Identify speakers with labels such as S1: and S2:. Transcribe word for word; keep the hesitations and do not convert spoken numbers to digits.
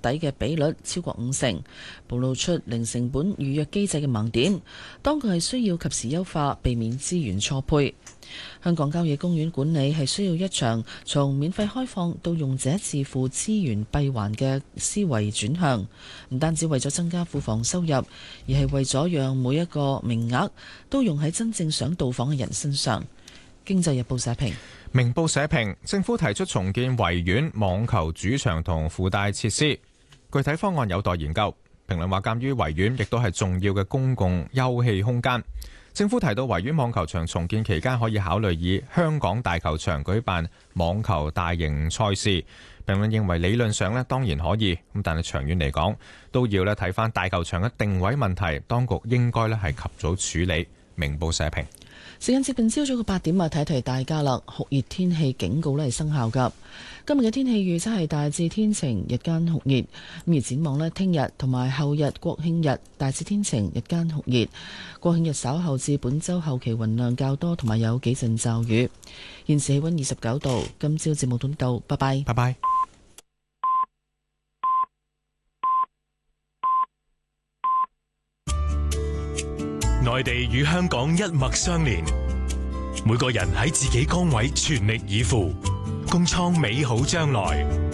S1: 底嘅比率超過五成，暴露出零成本預約機制嘅盲點。當局係需要及時優化，避免資源錯配。香港郊野公園管理係需要一場從免費開放到用者自負資源閉環嘅思維轉向，唔單止為咗增加庫房收入，而係為咗讓每一個名額都用喺真正想到訪嘅人身上。經濟日報社評。
S2: 明報社評，政府提出重建維園網球主場同附帶設施，具體方案有待研究。評論話，鑑於維園亦都係重要嘅公共休憩空間，政府提到維園網球場重建期間可以考慮以香港大球場舉辦網球大型賽事。評論認為理論上咧當然可以，咁但係長遠嚟講都要咧睇翻大球場嘅定位問題，當局應該咧係及早處理。明報社評。
S1: 時間接近朝早嘅八點啊，提提大家啦，酷熱天氣警告咧係生效噶。今日嘅天氣預測係大致天晴，日間酷熱。咁而展望咧，聽日同埋後日國慶日大致天晴，日間酷熱。國慶日稍後至本週後期雲量較多，同埋有幾陣驟雨。現時氣溫二十九度。今朝節目到呢度，拜拜。
S2: 拜拜。
S3: 內地與香港一脈相連，每個人喺自己崗位全力以赴，共創美好將來。